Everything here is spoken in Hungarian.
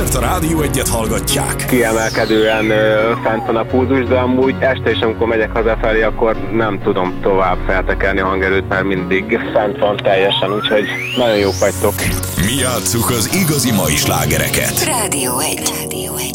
miért a Rádió Egyet hallgatják? Kiemelkedően fent van a pulzus, de amúgy este is, amikor megyek hazafelé, akkor nem tudom tovább feltekerni a hangerőt, mert mindig fent van teljesen, úgyhogy nagyon jók vagytok. Mi játsszuk az igazi mai slágereket. Rádió 1.